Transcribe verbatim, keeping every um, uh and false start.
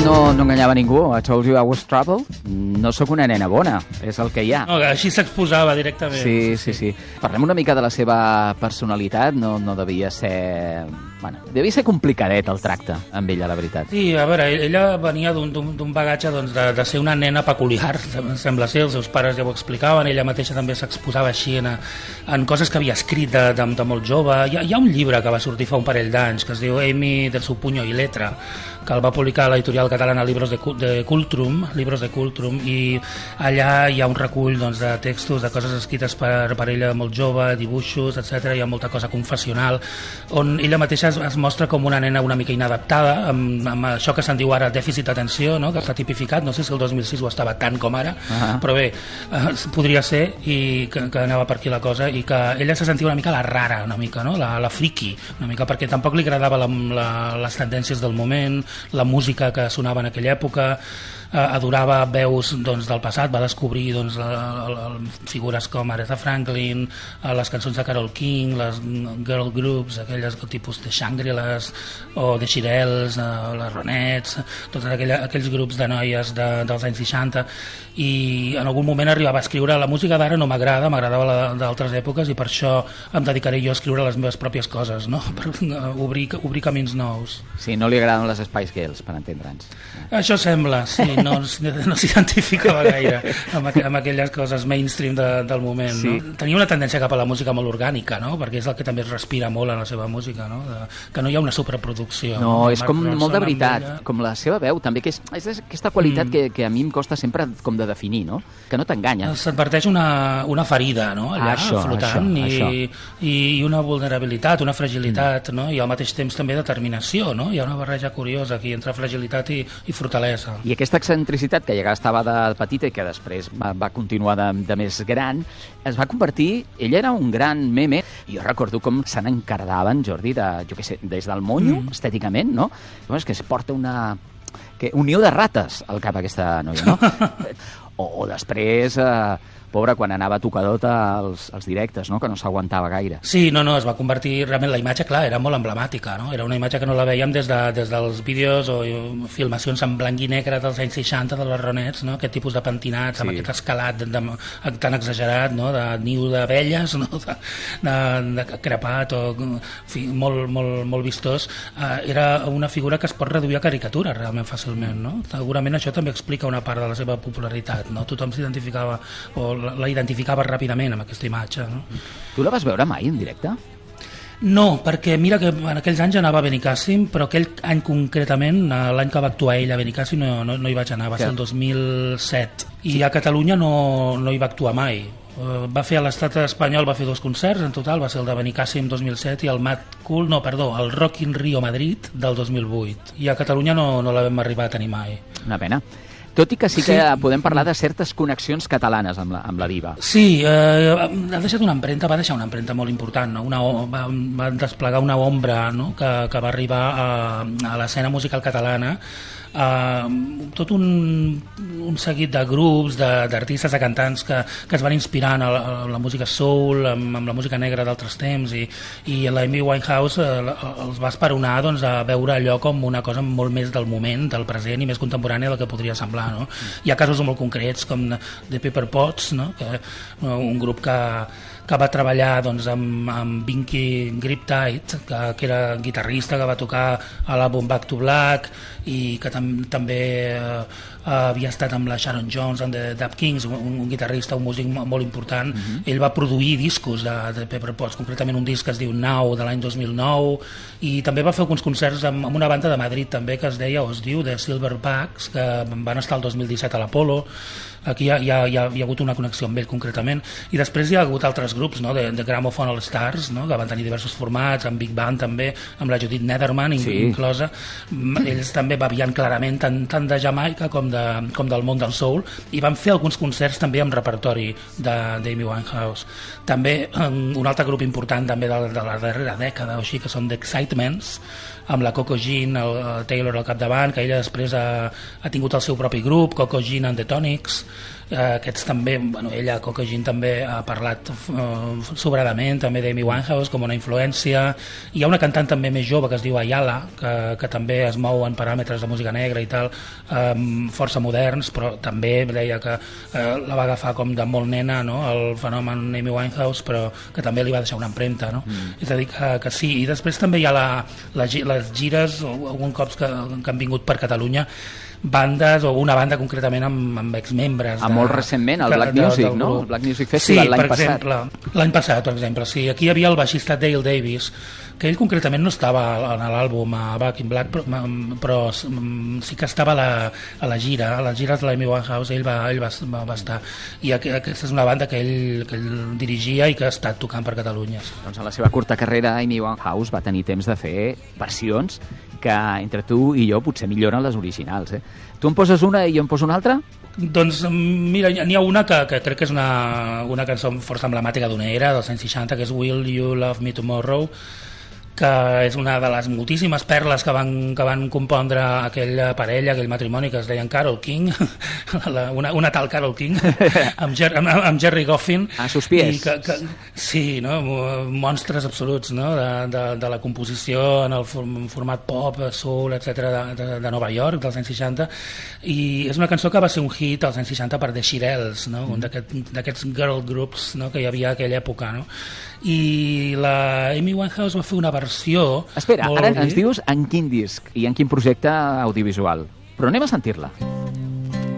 no, no enganyava ningú. I told you I was trouble. No sóc una nena bona, és el que hi ha. No, així s'exposava directament. Sí, sí, sí. Parlem una mica de la seva personalitat. No, no devia ser... Bueno, devia ser complicadet el tracte amb ella, la veritat. Sí, a veure, ella venia d'un bagatge doncs, de, de ser una nena peculiar, sembla ser, els seus pares ja ho explicaven, ella mateixa també s'exposava així en, en coses que havia escrit de, de, de molt jove. Hi ha, hi ha un llibre que va sortir fa un parell d'anys que es diu Amy del su puño y letra, que el va publicar l'editorial catalana Libros de, de Cultrum, Libros de Cultrum, i allà hi ha un recull doncs, de textos, de coses escrites per, per ella molt jove, dibuixos, etcètera. Hi ha molta cosa confessional, on ella mateixa es, es mostra com una nena una mica inadaptada, amb, amb això que se'n diu ara dèficit d'atenció, no? Que està tipificat, no sé si el dos mil sis ho estava tant com ara, uh-huh. però bé, eh, podria ser, i que, que anava per aquí la cosa, i que ella se sentia una mica la rara, una mica, no? la, la friki, una mica, perquè tampoc li agradava la, la, les tendències del moment, la música que sonava en aquella època, eh, adorava veus doncs, del passat, va descobrir doncs, la, la, la, figures com Aretha Franklin, eh, les cançons de Carole King, les girl groups, aquelles tipus de Shangri-Las o de Shirelles, eh, les Ronettes, tots aquella, aquells grups de noies de, dels anys seixanta, i en algun moment arribava a escriure la música d'ara no m'agrada, m'agradava la d'altres èpoques, i per això em dedicaré jo a escriure les meves pròpies coses, no? Per obrir, obrir camins nous. Sí, no li agraden les Spice Girls, per entendre'ns. Això sembla, sí, no, no s'identificava gaire amb, aqu amb aquelles coses mainstream de, del moment. Sí. No? Tenia una tendència cap a la música molt orgànica, no? Perquè és el que també es respira molt en la seva música, no? De, que no hi ha una superproducció. No, no? és com Ronson molt de veritat, com la seva veu també, que és, és aquesta qualitat mm. que, que a mi em costa sempre com de definir, no? Que no t'enganya. S'adverteix una, una ferida, no? Allà, ah, això, flotant, això, i, això. i una vulnerabilitat, una fragilitat, mm. no? I al mateix temps també determinació, no? Hi ha una barreja curiosa aquí entre fragilitat i, i fortalesa. I aquesta excentricitat que ja estava de petita i que després va, va continuar de, de més gran, es va convertir... Ella era un gran meme. Jo recordo com se n'encardaven, Jordi, de, jo què sé, des del monyo, mm. estèticament, no? És que es porta una... Que, un niu de rates al cap aquesta noia, no? o, o després... Eh, pobra, quan anava tocadota als, als directes, no? Que no s'aguantava gaire. Sí, no, no, es va convertir... Realment la imatge, clar, era molt emblemàtica, no? Era una imatge que no la veiem des, de, des dels vídeos o filmacions en blanc i negre dels anys seixanta de les Ronettes, no? Aquest tipus de pentinats, sí. amb aquest escalat de, de, tan exagerat, no? De niu d'abelles, no? De, de, de crepat, o, en fi, molt, molt, molt vistós. Uh, era una figura que es pot reduir a caricatura realment fàcilment, no? Segurament això també explica una part de la seva popularitat, no? Tothom s'identificava o la identificava ràpidament amb aquesta imatge. No? Tu la vas veure mai en directe? No, perquè mira que en aquells anys anava a Benicàssim, però aquell any concretament, l'any que va actuar ell a Benicàssim, no, no, no hi vaig anar, va que... ser el dos mil set. I a Catalunya no, no hi va actuar mai. Uh, va fer a l'Estat espanyol, va fer dos concerts en total, va ser el de Benicàssim dos mil set i el Mad Cool, no, perdó, el Rock in Rio Madrid del dos mil vuit. I a Catalunya no, no la vam arribar a tenir mai. Una pena. Tot i que sí que sí. podem parlar de certes connexions catalanes amb la, amb la diva. Sí, eh, ha deixat una empremta, va deixar una empremta molt important, no? Una, va, va desplegar una ombra, no? que, que va arribar a, a l'escena musical catalana, Uh, tot un, un seguit de grups, d'artistes, de, de cantants que, que es van inspirar en la, en la música soul, amb, amb la música negra d'altres temps, i, i l'Amy Winehouse uh, els va esperonar doncs, a veure allò com una cosa molt més del moment, del present i més contemporània del que podria semblar. No? Hi ha casos molt concrets com The Pepper Potts, no? que, uh, un grup que que va treballar doncs, amb, amb Binky Griptide, que, que era guitarrista, que va tocar a l'àlbum Back to Black i que tam també eh, havia estat amb la Sharon Jones and the Dap Kings, un, un guitarrista, un músic molt important. Uh-huh. Ell va produir discos de, de Pepper Potts, concretament un disc que es diu Now, de l'any dos mil nou, i també va fer alguns concerts amb, amb una banda de Madrid també que es deia, o es diu, The Silverbacks, que van estar el dos mil disset a l'Apolo. Aquí hi ha, hi, ha, hi, ha, hi ha hagut una connexió amb ell concretament, i després hi ha hagut altres grups, no? de, de Gramophone All Stars, no? que van tenir diversos formats, amb Big Band també, amb la Judith Nederman sí. inclosa. Ells també bevien clarament tant, tant de Jamaica com, de, com del món del soul, i van fer alguns concerts també amb repertori d'Amy Winehouse. També un altre grup important també de, de la darrera dècada o així, que són The Excitements, amb la Coco Jean, el, el Taylor al capdavant, que ella després ha, ha tingut el seu propi grup, Coco Jean and the Tonics, eh, aquests també, bueno, ella, Coco Jean, també ha parlat uh, sobradament també d'Amy Winehouse com una influència. Hi ha una cantant també més jove que es diu Ayala, que, que també es mou en paràmetres de música negra i tal, um, força moderns, però també deia que uh, la va agafar com de molt nena, no? El fenomen Amy Winehouse, però que també li va deixar una empremta, no? Mm. És a dir, que, que sí. I després també hi ha la, la, les gires, alguns cops que, que han vingut per Catalunya, bandes, o una banda concretament amb, amb exmembres. Ah, molt recentment, el Black de, Music, de, no? El Black Music Festival, sí, l'any passat. Exemple, l'any passat, per exemple, sí. Aquí hi havia el baixista Dale Davis, que ell concretament no estava en l'àlbum a Back in Black, però, però sí que estava a la, a la gira, a les gires de l'Amy Winehouse, ell, va, ell va, va, va estar. I aquesta és una banda que ell, que ell dirigia i que ha estat tocant per Catalunya. Doncs en la seva curta carrera, Amy Winehouse va tenir temps de fer versions que entre tu i jo potser milloren les originals. Eh? Tu em poses una i jo em poso una altra? Doncs mira, n'hi ha una que, que crec que és una, una cançó força emblemàtica d'una era, dels anys seixanta, que és Will You Love Me Tomorrow, que és una de les moltíssimes perles que van, que van compondre aquella parella, aquell matrimoni que es deien Carole King, una, una tal Carole King, amb, Jer, amb, amb Jerry Goffin. A sus pies. I que, que, sí, no? Monstres absoluts, no? de, de, de la composició en el format pop, soul, etcètera de, de, de Nova York, dels anys seixanta, i és una cançó que va ser un hit als anys seixanta per The Shirelles, no? Un d'aquests aquest girl groups, no? Que hi havia a aquella època, no? I la Amy Winehouse va fer una versió... Espera, ara ens dius en quin disc i en quin projecte audiovisual, però anem a sentir-la.